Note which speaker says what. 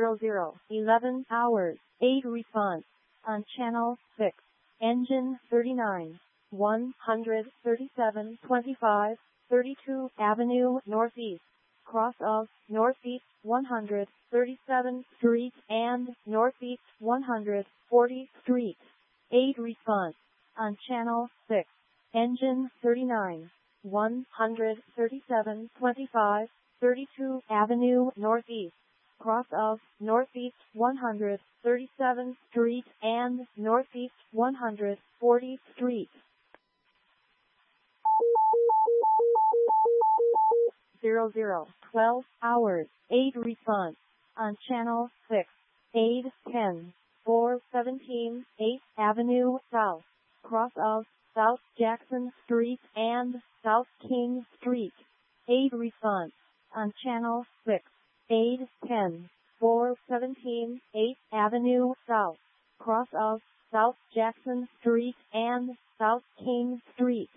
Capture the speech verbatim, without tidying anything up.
Speaker 1: zero zero, eleven hours, eight response. On channel six. Engine thirty-nine. one hundred thirty-seven twenty-five, thirty-two Avenue Northeast. Cross of Northeast one hundred thirty-seventh Street and Northeast one hundred fortieth Street. eight response. On channel six. Engine thirty-nine. one hundred thirty-seven twenty-five, thirty-two Avenue Northeast. Cross of Northeast one hundred thirty-seventh Street and Northeast one hundred fortieth Street. zero zero, twelve hours, eight response. On channel six. eight ten, four seventeen, eighth Avenue South. Cross of South Jackson Street and South King Street. eight response. On channel six. eight ten, four seventeen, eighth Avenue South. Cross of South Jackson Street and South King Street.